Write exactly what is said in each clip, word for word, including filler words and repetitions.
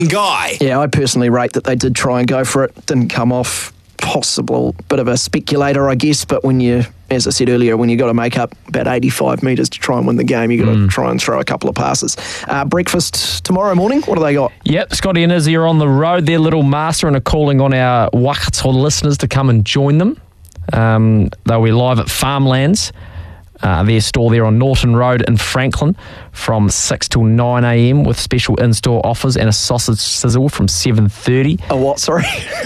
Guy. Yeah, I personally rate that they did try and go for it. Didn't come off. Possible bit of a speculator, I guess, but when you, as I said earlier, when you got to make up about eighty-five metres to try and win the game, you got to mm. try and throw a couple of passes. Uh, breakfast tomorrow morning, what do they got? Yep, Scotty and Izzy are on the road. They're little master and are calling on our Waikato listeners to come and join them. Um, they'll be live at Farmlands. Uh, their store there on Norton Road in Franklin from six till nine a.m. with special in-store offers and a sausage sizzle from seven thirty. A what, sorry?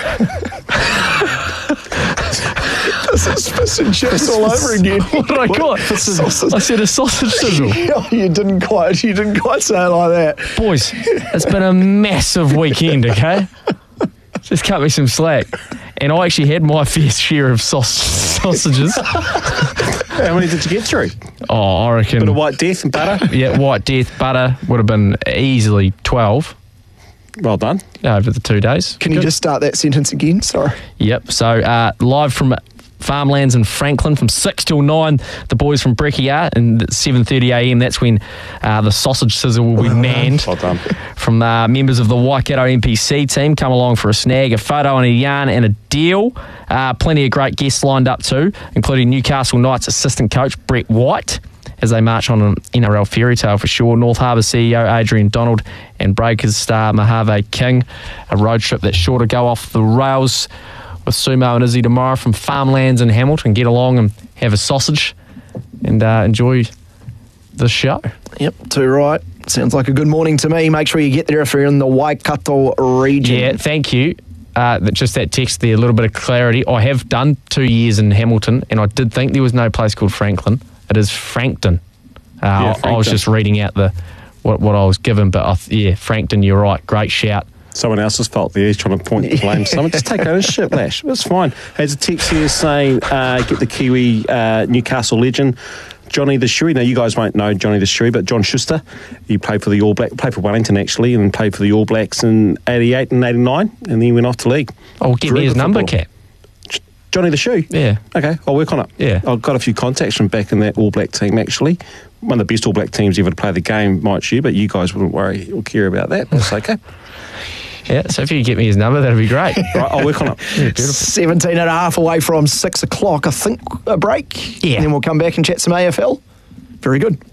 This is fish and chips all over again. What did I call it? Sausage. I said a sausage sizzle. Oh, you didn't quite, you didn't quite say it like that. Boys, it's been a massive weekend, okay? Just cut me some slack. And I actually had my fair share of saus- sausages. How many did you get through? Oh, I reckon... Bit of White Death and butter? Yeah, White Death, butter would have been easily twelve. Well done. Over the two days. Can you Good. just start that sentence again? Sorry. Yep. So uh, live from Farmlands in Franklin from six till nine. The boys from Brekkie are, and at seven thirty a.m. that's when uh, the sausage sizzle will be manned. Well done. From uh, members of the Waikato N P C team. Come along for a snag, a photo and a yarn and a deal. Uh, plenty of great guests lined up too, including Newcastle Knights assistant coach Brett White, as they march on an N R L fairy tale for sure. North Harbour C E O Adrian Donald and Breakers star Mojave King. A road trip that's sure to go off the rails with Sumo and Izzy tomorrow from Farmlands in Hamilton. Get along and have a sausage and uh, enjoy the show. Yep, too right. Sounds like a good morning to me. Make sure you get there if you're in the Waikato region. Yeah, thank you. Uh, just that text there, a little bit of clarity. I have done two years in Hamilton, and I did think there was no place called Franklin. It is Frankton. Uh, yeah, Frankton. I was just reading out the what, what I was given, but I, yeah, Frankton, you're right. Great shout. Someone else's fault there. He's trying to point the blame. Someone just take ownership, Lash. It's fine. There's a text here saying, uh, get the Kiwi uh, Newcastle legend, Johnny the Shoey. Now, you guys won't know Johnny the Shoey, but John Schuster. He played for the All Blacks, played for Wellington actually, and played for the All Blacks in eighty-eight and eighty-nine, and then he went off to league. Oh, give me his number, Cap. Johnny the Shoe? Yeah. Okay, I'll work on it. Yeah. I've got a few contacts from back in that All Black team, actually. One of the best All Black teams ever to play the game, mind you, but you guys wouldn't worry or care about that. That's okay. Yeah, so if you could get me his number, that'd be great. Right, I'll work on it. Yeah, beautiful. seventeen and a half away from six o'clock, I think, a break. Yeah. And then we'll come back and chat some A F L. Very good.